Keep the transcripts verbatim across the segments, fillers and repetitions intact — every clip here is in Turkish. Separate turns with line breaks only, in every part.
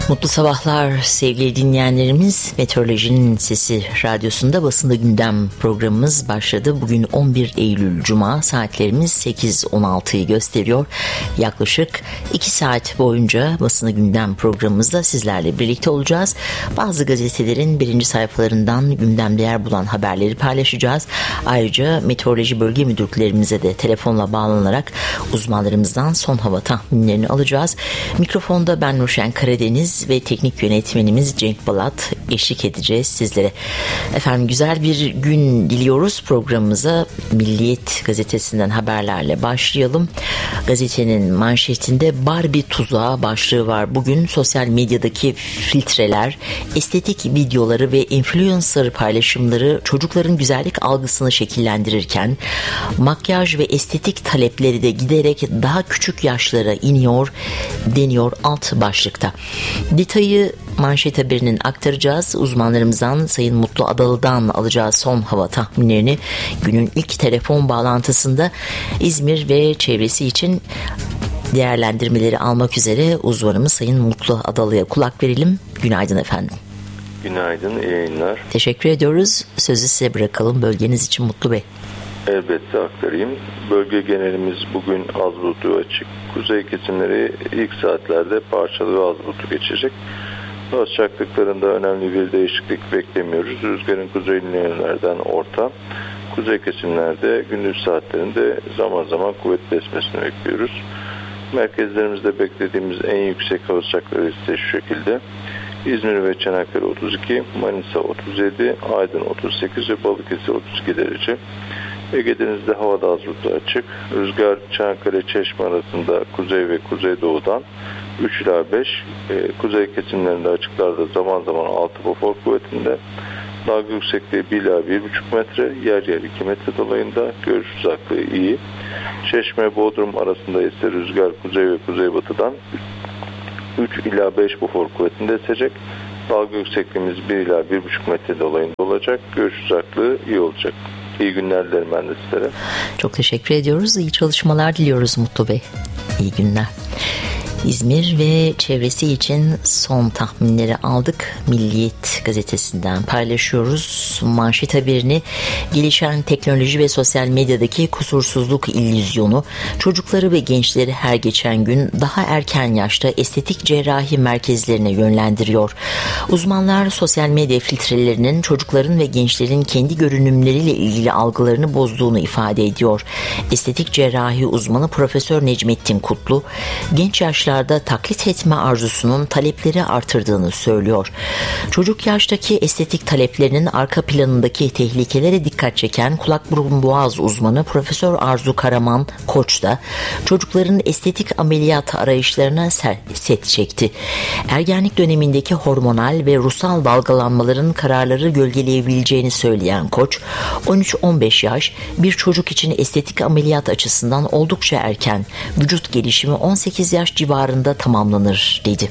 Mutlu sabahlar sevgili dinleyenlerimiz. Meteorolojinin Sesi Radyosu'nda Basında Gündem programımız başladı. Bugün on bir Eylül Cuma, saatlerimiz sekiz on altıyı gösteriyor. Yaklaşık iki saat boyunca Basında Gündem programımızda sizlerle birlikte olacağız. Bazı gazetelerin birinci sayfalarından gündemde yer bulan haberleri paylaşacağız. Ayrıca meteoroloji bölge müdürlüklerimize de telefonla bağlanarak uzmanlarımızdan son hava tahminlerini alacağız. Mikrofonda ben Nurşen Karadeniz ve teknik yönetmenimiz Cenk Balat eşlik edeceğiz sizlere. Efendim, güzel bir gün diliyoruz. Programımıza Milliyet gazetesinden haberlerle başlayalım. Gazetenin manşetinde Barbie tuzağı başlığı var. Bugün sosyal medyadaki filtreler, estetik videoları ve influencer paylaşımları çocukların güzellik algısını şekillendirirken makyaj ve estetik talepleri de giderek daha küçük yaşlara iniyor deniyor alt başlıkta. Detayı manşet haberinin aktaracağız. Uzmanlarımızdan Sayın Mutlu Adalı'dan alacağız son hava tahminlerini. Günün ilk telefon bağlantısında İzmir ve çevresi için değerlendirmeleri almak üzere uzmanımız Sayın Mutlu Adalı'ya kulak verelim. Günaydın efendim.
Günaydın, iyi yayınlar.
Teşekkür ediyoruz. Sözü size bırakalım bölgeniz için Mutlu Bey.
Elbette aktarayım. Bölge genelimiz bugün az bulutlu açık. Kuzey kesimleri ilk saatlerde parçalı ve az bulutlu geçecek. Hava sıcaklıklarında önemli bir değişiklik beklemiyoruz. Rüzgarın kuzeyli yönlerden orta. Kuzey kesimlerde gündüz saatlerinde zaman zaman kuvvetli esmesini bekliyoruz. Merkezlerimizde beklediğimiz en yüksek hava sıcaklıkları ise şu şekilde. İzmir ve Çanakkale otuz iki, Manisa otuz yedi, Aydın otuz sekiz ve Balıkesir otuz iki derece. Ege Denizi'de hava da az bulutlu açık. Rüzgar Çanakkale Çeşme arasında kuzey ve kuzeydoğudan üç ila beş, e, kuzey kesimlerinde açıklarda zaman zaman altı bofor kuvvetinde. Dalga yüksekliği bir ila bir buçuk metre, yer yer iki metre dolayında, görüş uzaklığı iyi. Çeşme Bodrum arasında ise rüzgar kuzey ve kuzeybatıdan üç ila beş bofor kuvvetinde esecek. Dalga yüksekliğimiz bir ila bir buçuk metre dolayında olacak. Görüş uzaklığı iyi olacak. İyi günler dilerim ben de sizlere.
Çok teşekkür ediyoruz. İyi çalışmalar diliyoruz Mutlu Bey. İyi günler. İzmir ve çevresi için son tahminleri aldık. Milliyet gazetesinden paylaşıyoruz. Manşet haberini gelişen teknoloji ve sosyal medyadaki kusursuzluk illüzyonu çocukları ve gençleri her geçen gün daha erken yaşta estetik cerrahi merkezlerine yönlendiriyor. Uzmanlar sosyal medya filtrelerinin çocukların ve gençlerin kendi görünümleriyle ilgili algılarını bozduğunu ifade ediyor. Estetik cerrahi uzmanı Profesör Necmettin Kutlu, genç yaşlarda taklit etme arzusunun talepleri artırdığını söylüyor. Çocuk yaştaki estetik taleplerinin arka planındaki tehlikelere dikkat çeken kulak burun boğaz uzmanı Profesör Arzu Karaman Koç da çocukların estetik ameliyat arayışlarına set çekti. Ergenlik dönemindeki hormonal ve ruhsal dalgalanmaların kararları gölgeleyebileceğini söyleyen Koç, on üç on beş yaş bir çocuk için estetik ameliyat açısından oldukça erken, vücut gelişimi on sekiz yaş civarında tamamlanır dedi.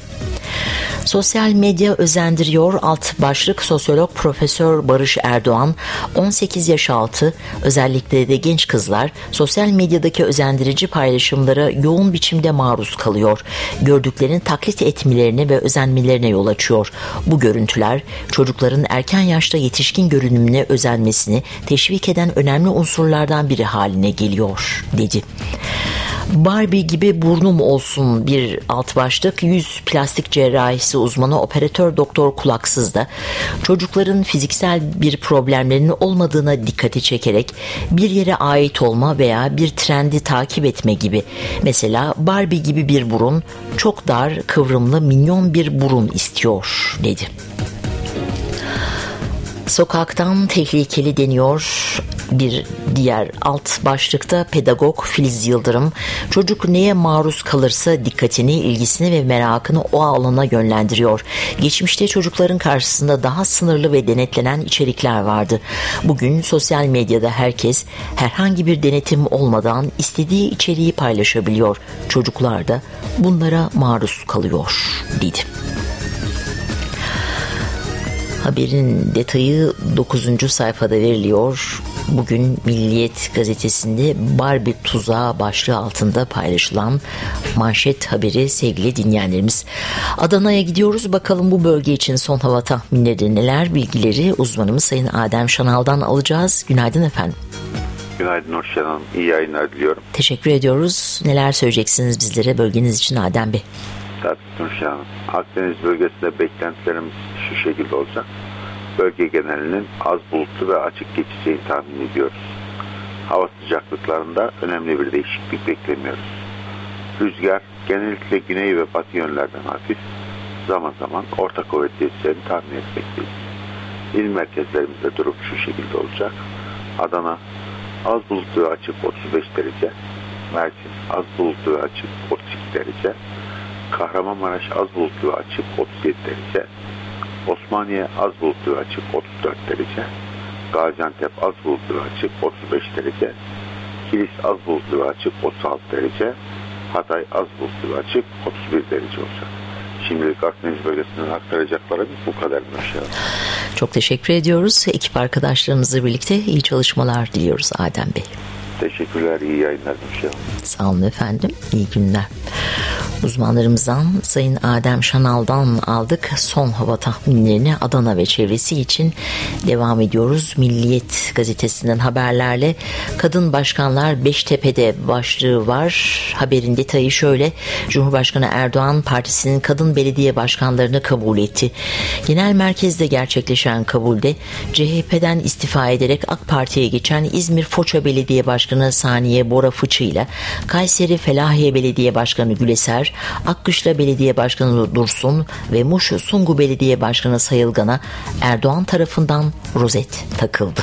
Sosyal medya özendiriyor alt başlık. Sosyolog Profesör Barış Erdoğan, on sekiz yaş altı özellikle de genç kızlar sosyal medyadaki özendirici paylaşımlara yoğun biçimde maruz kalıyor. Gördüklerini taklit etmelerine ve özenmelerine yol açıyor. Bu görüntüler çocukların erken yaşta yetişkin görünümüne özenmesini teşvik eden önemli unsurlardan biri haline geliyor dedi. Barbie gibi burnum olsun bir alt başlık. Yüz plastik cerrahisi uzmanı operatör doktor Kulaksız da çocukların fiziksel bir problemlerinin olmadığına dikkati çekerek bir yere ait olma veya bir trendi takip etme gibi, mesela Barbie gibi bir burun, çok dar, kıvrımlı, minyon bir burun istiyor dedi. Sokaktan tehlikeli deniyor bir diğer alt başlıkta. Pedagog Filiz Yıldırım, çocuk neye maruz kalırsa dikkatini, ilgisini ve merakını o alana yönlendiriyor. Geçmişte çocukların karşısında daha sınırlı ve denetlenen içerikler vardı. Bugün sosyal medyada herkes herhangi bir denetim olmadan istediği içeriği paylaşabiliyor. Çocuklar da bunlara maruz kalıyor dedi. Haberin detayı dokuzuncu sayfada veriliyor. Bugün Milliyet gazetesinde Barbie tuzağı başlığı altında paylaşılan manşet haberi sevgili dinleyenlerimiz. Adana'ya gidiyoruz. Bakalım bu bölge için son hava tahminleri neler, bilgileri uzmanımız Sayın Adem Şanal'dan alacağız. Günaydın efendim.
Günaydın Nurşen Hanım. İyi yayınlar diliyorum.
Teşekkür ediyoruz. Neler söyleyeceksiniz bizlere bölgeniz için Adem Bey?
Tabii Nurşen Hanım. Akdeniz bölgesinde beklentilerimiz şu şekilde olacak. Bölge genelinin az bulutlu ve açık geçeceğini tahmin ediyoruz. Hava sıcaklıklarında önemli bir değişiklik beklemiyoruz. Rüzgar genellikle güney ve batı yönlerden hafif, zaman zaman orta kuvvetli eseceğini tahmin etmekteyiz. İl merkezlerimizde durum şu şekilde olacak. Adana az bulutlu ve açık otuz beş derece, Mersin az bulutlu ve açık otuz iki derece, Kahramanmaraş az bulutlu ve açık otuz yedi derece, Osmaniye az bulutlu ve açık otuz dört derece, Gaziantep az bulutlu ve açık otuz beş derece, Kilis az bulutlu ve açık otuz altı derece, Hatay az bulutlu ve açık otuz bir derece olacak. Şimdilik Akdeniz bölgesinden aktaracaklarım bu kadar.
Çok teşekkür ediyoruz. Ekip arkadaşlarımızla birlikte iyi çalışmalar diliyoruz Adem Bey.
Teşekkürler, iyi yayınlar.
Sağ olun efendim, iyi günler. Uzmanlarımızdan Sayın Adem Şanal'dan aldık son hava tahminlerini. Adana ve çevresi için devam ediyoruz. Milliyet gazetesinden haberlerle kadın başkanlar Beştepe'de başlığı var. Haberin detayı şöyle: Cumhurbaşkanı Erdoğan partisinin kadın belediye başkanlarını kabul etti. Genel merkezde gerçekleşen kabulde C H P'den istifa ederek AK Parti'ye geçen İzmir Foça Belediye Başkanı Saniye Bora Fıçı ile Kayseri Felahiye Belediye Başkanı Güleser, Akkışla Belediye Başkanı Dursun ve Muş Sungu Belediye Başkanı Sayılgan'a Erdoğan tarafından rozet takıldı.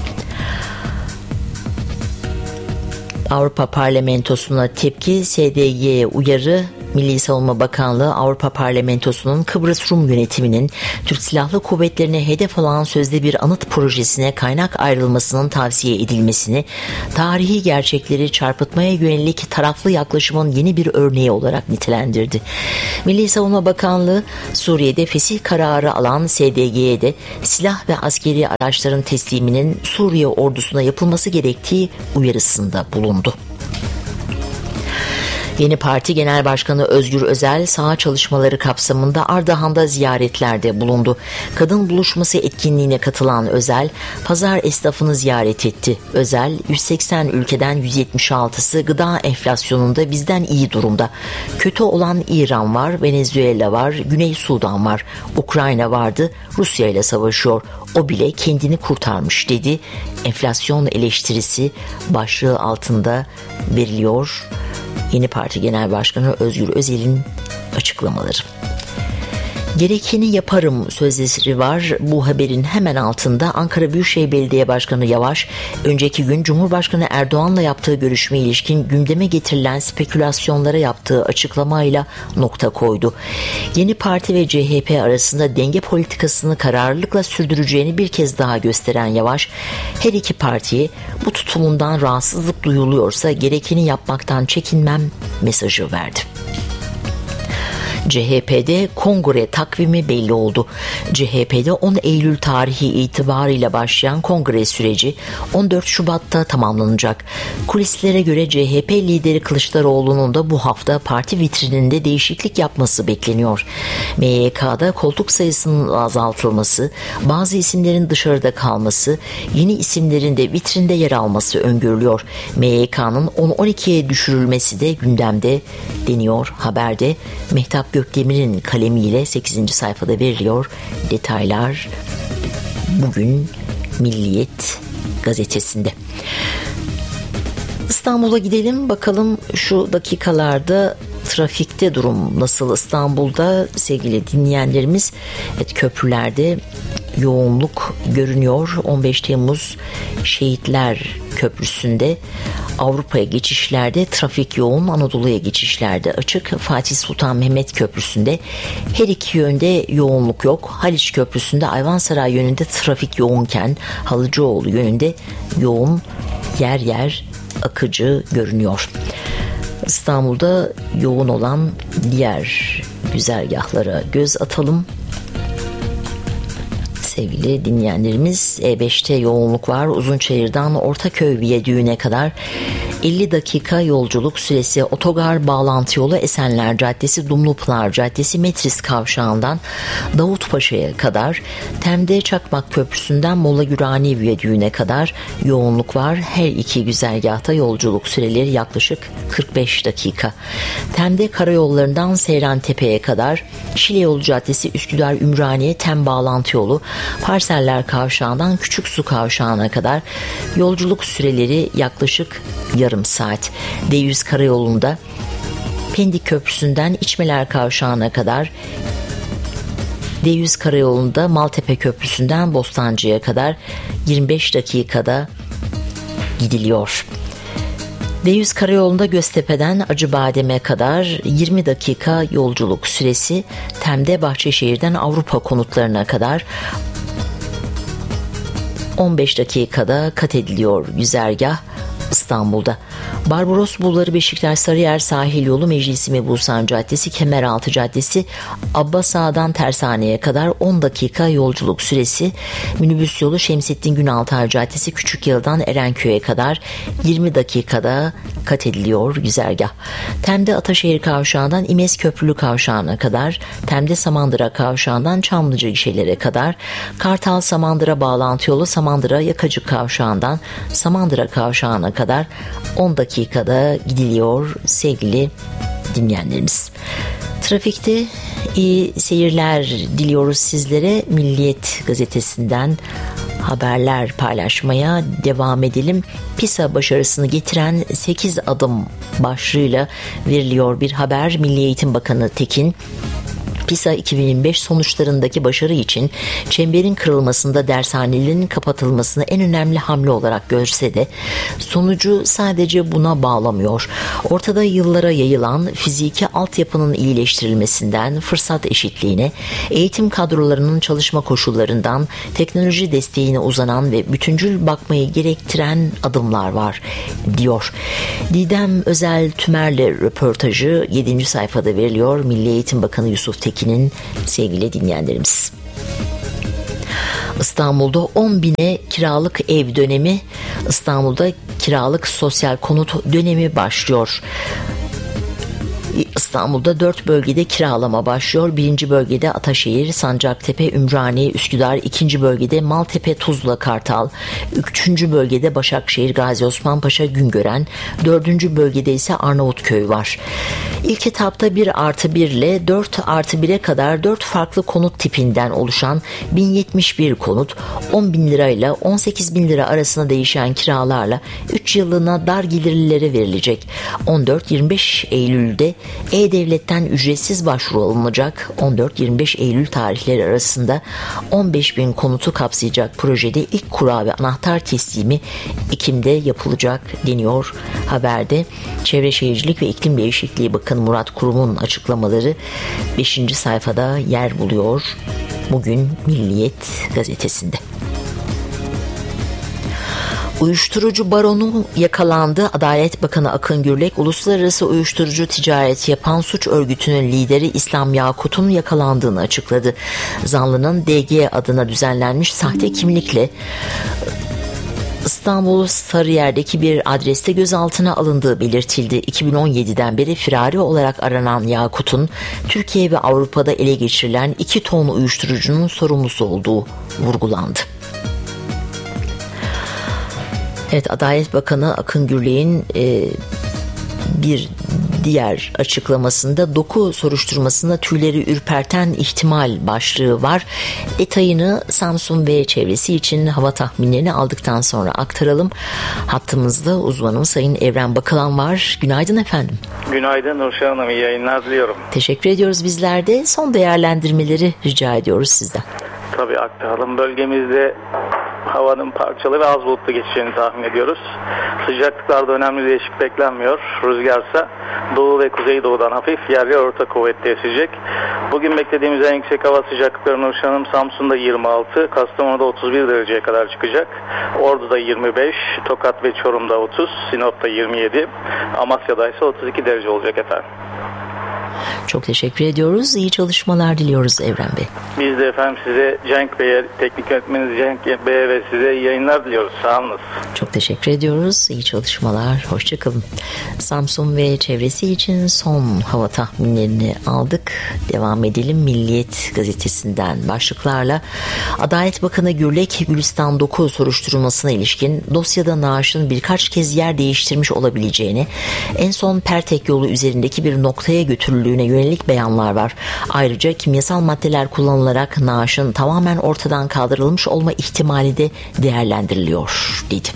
Avrupa Parlamentosu'na tepki, S D G'ye uyarı. Milli Savunma Bakanlığı Avrupa Parlamentosu'nun Kıbrıs Rum yönetiminin Türk Silahlı Kuvvetleri'ne hedef alan sözde bir anıt projesine kaynak ayrılmasının tavsiye edilmesini tarihi gerçekleri çarpıtmaya yönelik taraflı yaklaşımın yeni bir örneği olarak nitelendirdi. Milli Savunma Bakanlığı Suriye'de fesih kararı alan S D G'ye de silah ve askeri araçların tesliminin Suriye ordusuna yapılması gerektiği uyarısında bulundu. Yeni Parti Genel Başkanı Özgür Özel saha çalışmaları kapsamında Ardahan'da ziyaretlerde bulundu. Kadın buluşması etkinliğine katılan Özel, pazar esnafını ziyaret etti. Özel, yüz seksen ülkeden yüz yetmiş altısı gıda enflasyonunda bizden iyi durumda. Kötü olan İran var, Venezuela var, Güney Sudan var, Ukrayna vardı, Rusya ile savaşıyor. O bile kendini kurtarmış dedi. Enflasyon eleştirisi başlığı altında veriliyor. Yeni Parti Genel Başkanı Özgür Özel'in açıklamaları. Gerekeni yaparım sözleri var. Bu haberin hemen altında Ankara Büyükşehir Belediye Başkanı Yavaş, önceki gün Cumhurbaşkanı Erdoğan'la yaptığı görüşmeye ilişkin gündeme getirilen spekülasyonlara yaptığı açıklamayla nokta koydu. Yeni Parti ve C H P arasında denge politikasını kararlılıkla sürdüreceğini bir kez daha gösteren Yavaş, her iki partiye bu tutumundan rahatsızlık duyuluyorsa gerekeni yapmaktan çekinmem mesajı verdi. C H P'de kongre takvimi belli oldu. C H P'de on Eylül tarihi itibarıyla başlayan kongre süreci on dört Şubat'ta tamamlanacak. Kulislere göre C H P lideri Kılıçdaroğlu'nun da bu hafta parti vitrininde değişiklik yapması bekleniyor. M Y K'da koltuk sayısının azaltılması, bazı isimlerin dışarıda kalması, yeni isimlerin de vitrinde yer alması öngörülüyor. M Y K'nın on on ikiye düşürülmesi de gündemde deniyor haberde. Mehtap Gökdemir'in kalemiyle sekizinci sayfada veriliyor detaylar bugün Milliyet gazetesinde. İstanbul'a gidelim bakalım şu dakikalarda trafikte durum nasıl İstanbul'da sevgili dinleyenlerimiz. Evet, köprülerde yoğunluk görünüyor. on beş Temmuz Şehitler Köprüsü'nde Avrupa'ya geçişlerde trafik yoğun, Anadolu'ya geçişlerde açık. Fatih Sultan Mehmet Köprüsü'nde her iki yönde yoğunluk yok. Haliç Köprüsü'nde Ayvansaray yönünde trafik yoğunken Halıcıoğlu yönünde yoğun, yer yer akıcı görünüyor. İstanbul'da yoğun olan diğer güzergahlara göz atalım. Sevgili dinleyenlerimiz, E beşte yoğunluk var. Uzunçayır'dan Ortaköy Viyadüğü'ne kadar elli dakika yolculuk süresi. Otogar bağlantı yolu Esenler Caddesi, Dumlupınar Caddesi, Metris Kavşağı'ndan Davutpaşa'ya kadar, Tem'de Çakmak Köprüsü'nden Molla Gürani Viyadüğü'ne kadar yoğunluk var. Her iki güzergahta yolculuk süreleri yaklaşık kırk beş dakika. Tem'de karayollarından Seyrantepe'ye kadar, Şile Yolu Caddesi, Üsküdar Ümraniye Tem bağlantı yolu, Parseller Kavşağı'ndan Küçüksu Kavşağı'na kadar yolculuk süreleri yaklaşık yarım saat. D yüz karayolunda Pendik Köprüsü'nden İçmeler Kavşağı'na kadar, D yüz karayolunda Maltepe Köprüsü'nden Bostancı'ya kadar yirmi beş dakikada gidiliyor. D yüz karayolunda Göztepe'den Acıbadem'e kadar yirmi dakika yolculuk süresi. Tem'de Bahçeşehir'den Avrupa konutlarına kadar on beş dakikada kat ediliyor güzergah. İstanbul'da Barbaros Bulvarı, Beşiktaş Sarıyer Sahil Yolu, Meclisi Mebusan Caddesi, Kemeraltı Caddesi, Abbas Ağa'dan Tersane'ye kadar on dakika yolculuk süresi. Minibüs yolu Şemsettin Günaltay Caddesi, Küçükyalı'dan Erenköy'e kadar yirmi dakikada kat ediliyor güzergah. Tem'de Ataşehir Kavşağı'ndan İmes Köprülü Kavşağı'na kadar, Tem'de Samandıra Kavşağı'ndan Çamlıca gişelere kadar, Kartal Samandıra bağlantı yolu Samandıra Yakacık Kavşağı'ndan Samandıra Kavşağı'na kadar on dakikada gidiliyor sevgili dinleyenlerimiz. Trafikte iyi seyirler diliyoruz sizlere. Milliyet gazetesinden haberler paylaşmaya devam edelim. PISA başarısını getiren sekiz adım başlığıyla veriliyor bir haber. Milli Eğitim Bakanı Tekin, PISA iki bin yirmi beş sonuçlarındaki başarı için çemberin kırılmasında dershanelerin kapatılmasını en önemli hamle olarak görse de sonucu sadece buna bağlamıyor. Ortada yıllara yayılan fiziki altyapının iyileştirilmesinden fırsat eşitliğine, eğitim kadrolarının çalışma koşullarından teknoloji desteğine uzanan ve bütüncül bakmayı gerektiren adımlar var, diyor. Didem Özel Tümer'le röportajı yedinci sayfada veriliyor. Milli Eğitim Bakanı Yusuf Tekin sevgili dinleyenlerimiz. İstanbul'da on bine kiralık ev dönemi, İstanbul'da kiralık sosyal konut dönemi başlıyor. İstanbul'da dört bölgede kiralama başlıyor. Birinci bölgede Ataşehir, Sancaktepe, Ümraniye, Üsküdar. İkinci bölgede Maltepe, Tuzla, Kartal. Üçüncü bölgede Başakşehir, Gazi Osman Paşa, Güngören. Dördüncü bölgede ise Arnavutköy var. İlk etapta bir artı bir ile dört artı bire kadar dört farklı konut tipinden oluşan bin yetmiş bir konut, on bin lirayla on sekiz bin lira arasında değişen kiralarla üç yıllığına dar gelirlilere verilecek. on dört yirmi beş Eylül'de E-Devlet'ten ücretsiz başvuru alınacak. on dört yirmi beş Eylül tarihleri arasında on beş bin konutu kapsayacak projede ilk kura ve anahtar teslimi Ekim'de yapılacak deniyor haberde. Çevre Şehircilik ve İklim Değişikliği Bakanı Murat Kurum'un açıklamaları beşinci sayfada yer buluyor bugün Milliyet gazetesinde. Uyuşturucu baronu yakalandı. Adalet Bakanı Akın Gürlek, uluslararası uyuşturucu ticareti yapan suç örgütünün lideri İslam Yakut'un yakalandığını açıkladı. Zanlının D G adına düzenlenmiş sahte kimlikle İstanbul Sarıyer'deki bir adreste gözaltına alındığı belirtildi. iki bin on yediden beri firari olarak aranan Yakut'un Türkiye ve Avrupa'da ele geçirilen iki ton uyuşturucunun sorumlusu olduğu vurgulandı. Evet, Adalet Bakanı Akın Gürlek'in e, bir diğer açıklamasında doku soruşturmasında tüyleri ürperten ihtimal başlığı var. Detayını Samsun ve çevresi için hava tahminlerini aldıktan sonra aktaralım. Hattımızda uzmanım Sayın Evren Bakılan var. Günaydın efendim.
Günaydın Nurşah Hanım, iyi yayınlar diliyorum.
Teşekkür ediyoruz bizler de. Son değerlendirmeleri rica ediyoruz sizden.
Tabii aktaralım. Bölgemizde havanın parçalı ve az bulutlu geçeceğini tahmin ediyoruz. Sıcaklıklarda önemli değişiklik beklenmiyor. Rüzgarsa doğu ve kuzeydoğudan hafif, yer yer orta kuvvetli esecek. Bugün beklediğimiz en yüksek hava sıcaklıkları Nurşah Hanım, Samsun'da yirmi altı, Kastamonu'da otuz bir dereceye kadar çıkacak. Ordu'da yirmi beş, Tokat ve Çorum'da otuz, Sinop'ta yirmi yedi, Amasya'da ise otuz iki derece olacak efendim.
Çok teşekkür ediyoruz. İyi çalışmalar diliyoruz Evren Bey.
Biz de efendim size Cenk Bey'e, teknik yönetmeniniz Cenk Bey'e ve size iyi yayınlar diliyoruz. Sağ olun.
Çok teşekkür ediyoruz. İyi çalışmalar. Hoşçakalın. Samsun ve çevresi için son hava tahminlerini aldık. Devam edelim. Milliyet gazetesinden başlıklarla. Adalet Bakanı Gürlek, Gülistan Doku soruşturulmasına ilişkin dosyada naaşın birkaç kez yer değiştirmiş olabileceğini, en son Pertek yolu üzerindeki bir noktaya götürüldüğüne yönelik beyanlar var. Ayrıca kimyasal maddeler kullanılarak naaşın tamamen ortadan kaldırılmış olma ihtimali de değerlendiriliyor dedi.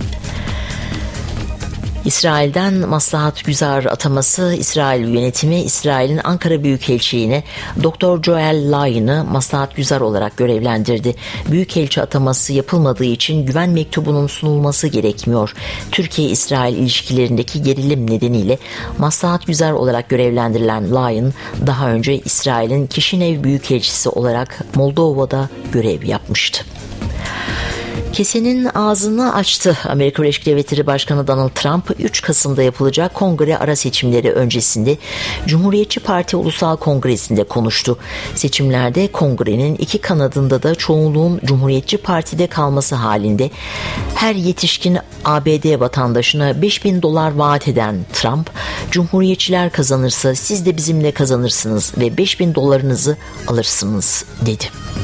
İsrail'den Maslahat Güzar ataması. İsrail yönetimi İsrail'in Ankara Büyükelçiliğine Doktor Joel Lyon'ı Maslahat Güzar olarak görevlendirdi. Büyükelçi ataması yapılmadığı için güven mektubunun sunulması gerekmiyor. Türkiye-İsrail ilişkilerindeki gerilim nedeniyle Maslahat Güzar olarak görevlendirilen Lyon daha önce İsrail'in Kişinev Büyükelçisi olarak Moldova'da görev yapmıştı. Kesenin ağzını açtı. Amerika Birleşik Devletleri Başkanı Donald Trump üç Kasım'da yapılacak kongre ara seçimleri öncesinde Cumhuriyetçi Parti Ulusal Kongresi'nde konuştu. Seçimlerde kongrenin iki kanadında da çoğunluğun Cumhuriyetçi Parti'de kalması halinde her yetişkin A B D vatandaşına beş bin dolar vaat eden Trump, Cumhuriyetçiler kazanırsa siz de bizimle kazanırsınız ve beş bin dolarınızı alırsınız dedi.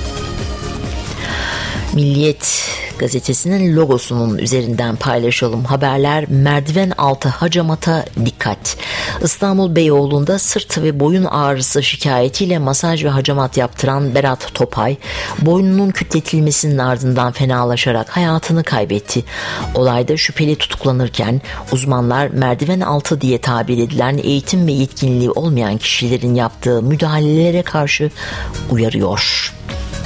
Milliyet gazetesinin logosunun üzerinden paylaşalım. Haberler merdiven altı hacamata dikkat. İstanbul Beyoğlu'nda sırt ve boyun ağrısı şikayetiyle masaj ve hacamat yaptıran Berat Topay, boynunun kütletilmesinin ardından fenalaşarak hayatını kaybetti. Olayda şüpheli tutuklanırken uzmanlar merdiven altı diye tabir edilen eğitim ve yetkinliği olmayan kişilerin yaptığı müdahalelere karşı uyarıyor.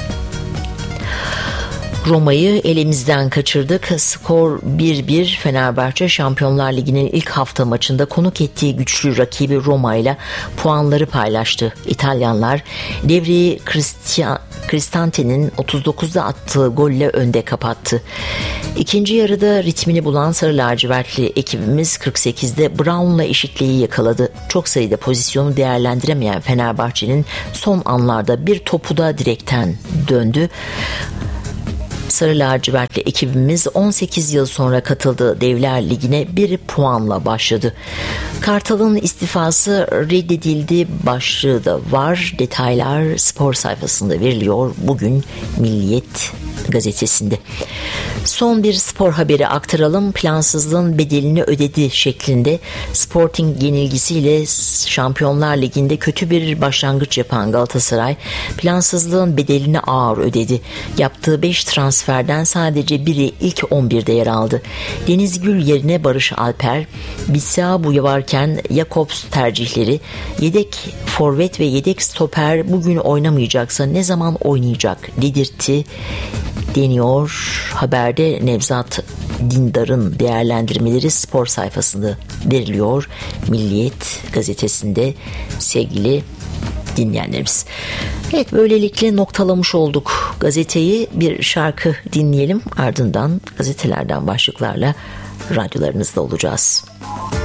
Roma'yı elimizden kaçırdık. Skor bir bir. Fenerbahçe Şampiyonlar Ligi'nin ilk hafta maçında konuk ettiği güçlü rakibi Roma ile puanları paylaştı. İtalyanlar devreyi Cristante'nin otuz dokuzda attığı golle önde kapattı. İkinci yarıda ritmini bulan sarı lacivertli ekibimiz kırk sekizde Brown'la eşitliği yakaladı. Çok sayıda pozisyonu değerlendiremeyen Fenerbahçe'nin son anlarda bir topu da direkten döndü. Sarı lacivertli ekibimiz on sekiz yıl sonra katıldığı Devler Ligi'ne bir puanla başladı. Kartal'ın istifası reddedildi başlığı da var. Detaylar spor sayfasında veriliyor bugün Milliyet gazetesinde. Son bir spor haberi aktaralım. Plansızlığın bedelini ödedi şeklinde Sporting yenilgisiyle Şampiyonlar Ligi'nde kötü bir başlangıç yapan Galatasaray plansızlığın bedelini ağır ödedi. Yaptığı beş transferden sadece biri ilk on birde yer aldı. Deniz Gül yerine Barış Alper, Bissabu varken Jakobs tercihleri, yedek forvet ve yedek stoper bugün oynamayacaksa ne zaman oynayacak dedirtti deniyor. Haberde Nevzat Dindar'ın değerlendirmeleri spor sayfasında veriliyor. Milliyet gazetesinde sevgili dinleyenlerimiz. Evet, böylelikle noktalamış olduk gazeteyi. Bir şarkı dinleyelim, ardından gazetelerden başlıklarla radyolarınızda olacağız.